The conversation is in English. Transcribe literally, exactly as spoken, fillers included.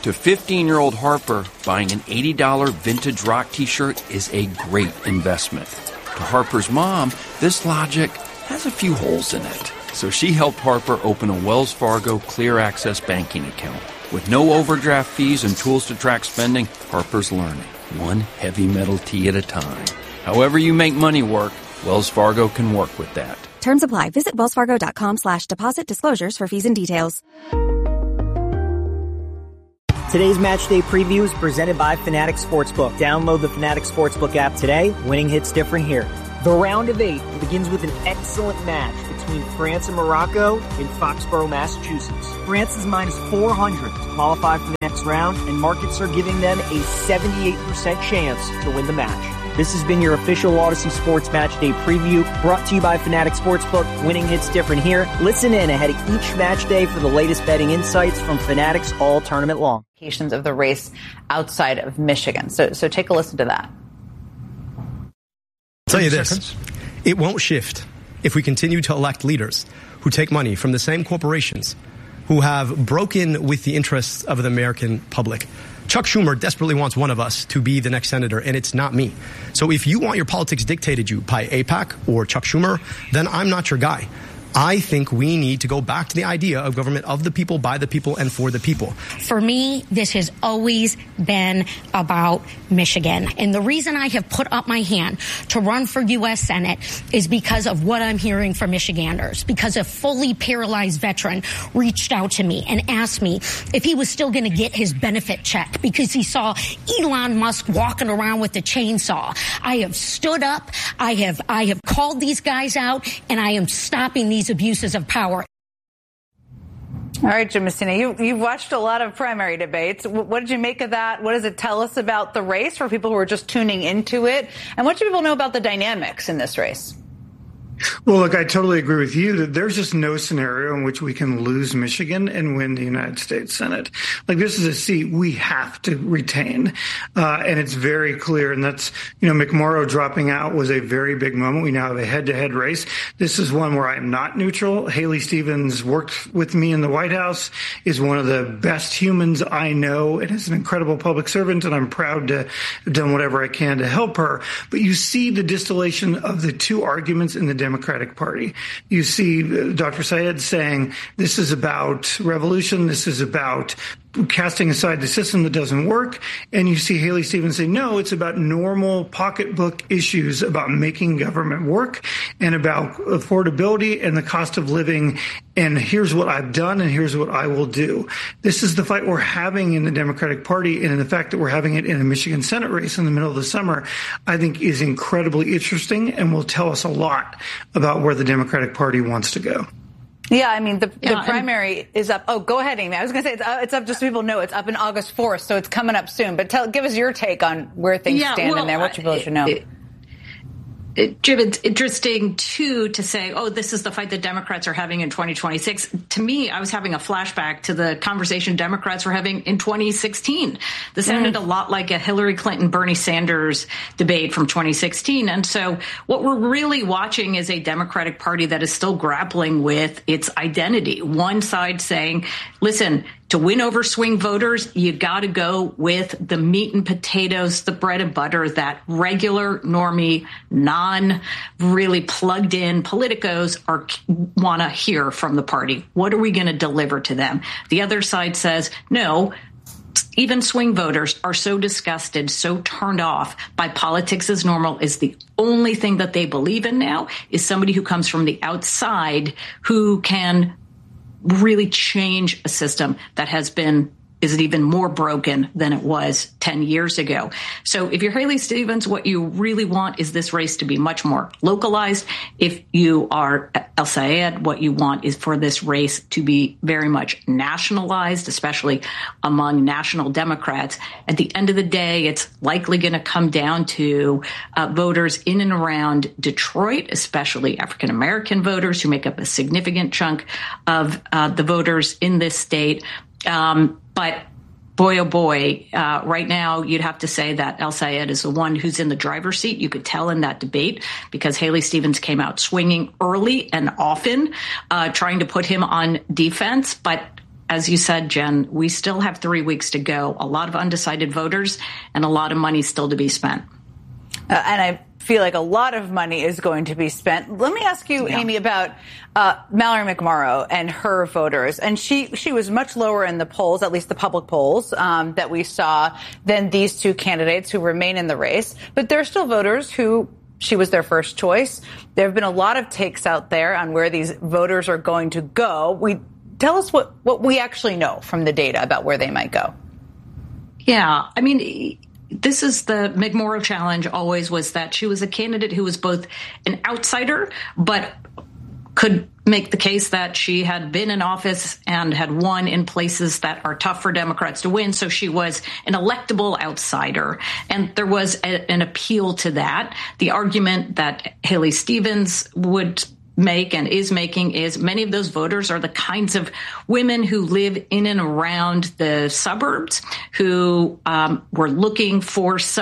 To fifteen-year-old Harper, buying an eighty dollars vintage rock t-shirt is a great investment. To Harper's mom, this logic has a few holes in it. So she helped Harper open a Wells Fargo Clear Access banking account. With no overdraft fees and tools to track spending, Harper's learning, one heavy metal tea at a time. However you make money work, Wells Fargo can work with that. Terms apply. Visit wellsfargo.com slash deposit disclosures for fees and details. Today's match day preview is presented by Fanatics Sportsbook. Download the Fanatics Sportsbook app today. Winning hits different here. The round of eight begins with an excellent match between France and Morocco in Foxborough, Massachusetts. France is minus four hundred to qualify for the next round, and markets are giving them a seventy-eight percent chance to win the match. This has been your official Odyssey Sports Match Day preview, brought to you by Fanatics Sportsbook. Winning hits different here. Listen in ahead of each match day for the latest betting insights from Fanatics all tournament long. Of the race outside of Michigan. So, so take a listen to that. I'll tell you this, it won't shift if we continue to elect leaders who take money from the same corporations who have broken with the interests of the American public. Chuck Schumer desperately wants one of us to be the next senator, and it's not me. So if you want your politics dictated you by AIPAC or Chuck Schumer, then I'm not your guy. I think we need to go back to the idea of government of the people, by the people, and for the people. For me, this has always been about Michigan. And the reason I have put up my hand to run for U S Senate is because of what I'm hearing from Michiganders. Because a fully paralyzed veteran reached out to me and asked me if he was still going to get his benefit check because he saw Elon Musk walking around with a chainsaw. I have stood up. I have, I have called these guys out, and I am stopping these abuses of power. All right, Jim Messina, you, you've watched a lot of primary debates. What did you make of that? What does it tell us about the race for people who are just tuning into it? And what do people know about the dynamics in this race? Well, look, I totally agree with you that there's just no scenario in which we can lose Michigan and win the United States Senate. Like, this is a seat we have to retain. Uh, and it's very clear. And that's, you know, McMorrow dropping out was a very big moment. We now have a head-to-head race. This is one where I am not neutral. Haley Stevens worked with me in the White House, is one of the best humans I know, and is an incredible public servant. And I'm proud to have done whatever I can to help her. But you see the distillation of the two arguments in the Democratic Party. You see Doctor Syed saying this is about revolution, this is about casting aside the system that doesn't work. And you see Haley Stevens say, no, it's about normal pocketbook issues, about making government work and about affordability and the cost of living. And here's what I've done and here's what I will do. This is the fight we're having in the Democratic Party. And the fact that we're having it in a Michigan Senate race in the middle of the summer, I think is incredibly interesting and will tell us a lot about where the Democratic Party wants to go. Yeah, I mean, the, yeah, the primary is up. Oh, go ahead, Amy. I was going to say it's up, it's up just so people know. It's up in August fourth, so it's coming up soon. But tell, give us your take on where things yeah, stand well, in there, what people should know. It, it, Jim, it's interesting, too, to say, oh, this is the fight that Democrats are having in twenty twenty-six. To me, I was having a flashback to the conversation Democrats were having in twenty sixteen. This sounded mm. a lot like a Hillary Clinton, Bernie Sanders debate from twenty sixteen. And so what we're really watching is a Democratic Party that is still grappling with its identity. One side saying, listen, to win over swing voters, you got to go with the meat and potatoes, the bread and butter that regular, normie, non really plugged in politicos are want to hear from the party. What are we going to deliver to them? The other side says, no, even swing voters are so disgusted, so turned off by politics as normal is the only thing that they believe in now is somebody who comes from the outside who can really change a system that has been is it even more broken than it was ten years ago. So if you're Haley Stevens, what you really want is this race to be much more localized. If you are El Sayed, what you want is for this race to be very much nationalized, especially among national Democrats. At the end of the day, it's likely going to come down to uh, voters in and around Detroit, especially African-American voters who make up a significant chunk of uh, the voters in this state. Um, but boy, oh boy, uh, right now you'd have to say that El Sayed is the one who's in the driver's seat. You could tell in that debate because Haley Stevens came out swinging early and often, uh, trying to put him on defense. But as you said, Jen, we still have three weeks to go. A lot of undecided voters and a lot of money still to be spent. Uh, and I feel like a lot of money is going to be spent. Let me ask you, yeah. Amy, about uh, Mallory McMorrow and her voters. And she she was much lower in the polls, at least the public polls um, that we saw, than these two candidates who remain in the race. But there are still voters who she was their first choice. There have been a lot of takes out there on where these voters are going to go. We tell us what, what we actually know from the data about where they might go. Yeah, I mean, this is the McMorrow challenge always was that she was a candidate who was both an outsider, but could make the case that she had been in office and had won in places that are tough for Democrats to win. So she was an electable outsider. And there was a, an appeal to that. The argument that Haley Stevens would make and is making is many of those voters are the kinds of women who live in and around the suburbs who um, were looking for some